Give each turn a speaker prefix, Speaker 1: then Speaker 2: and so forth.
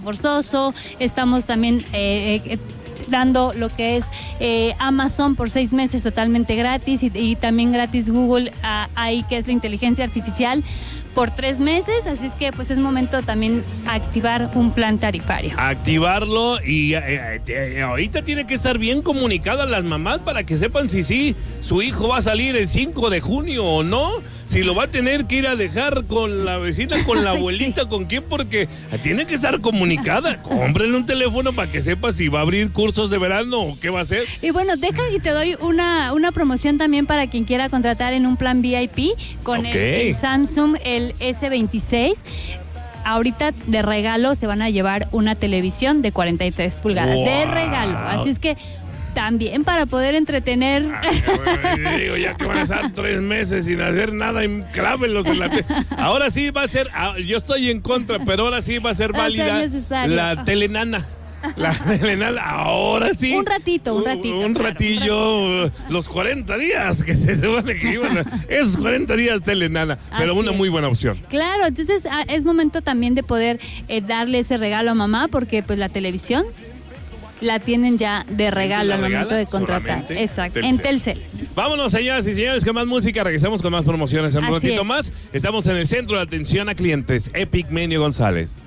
Speaker 1: forzoso. Estamos también dando lo que es Amazon por 6 meses totalmente gratis y también gratis Google ahí, que es la inteligencia artificial, por 3 meses, así es que pues es momento también activar un plan tarifario.
Speaker 2: Activarlo y ahorita tiene que estar bien comunicadas las mamás para que sepan si sí, su hijo va a salir el 5 de junio o no, si lo va a tener que ir a dejar con la vecina, con la abuelita, sí. ¿Con quién? Porque tiene que estar comunicada. Cómprenle un teléfono para que sepa si va a abrir cursos de verano o qué va a hacer.
Speaker 1: Y bueno, deja que te doy una promoción también para quien quiera contratar en un plan VIP con el Samsung, el S26. Ahorita de regalo se van a llevar una televisión de 43 pulgadas. ¡Wow! De regalo. Así es que también para poder entretener.
Speaker 2: Digo, ya que van a estar 3 meses sin hacer nada, clávenlos en la Ahora sí va a ser, yo estoy en contra, pero ahora sí va a ser válida la telenana. La telenana, ahora sí.
Speaker 1: Un ratito.
Speaker 2: Un ratillo, los 40 días que se supone que iban esos 40 días telenana, pero una muy buena opción.
Speaker 1: Claro, entonces es momento también de poder darle ese regalo a mamá, porque pues la televisión la tienen ya de regalo al momento de contratar. Exacto, en Telcel.
Speaker 2: Vámonos, señoras y señores, con más música. Regresamos con más promociones en un ratito más. Estamos en el centro de atención a clientes, Epic Menio González.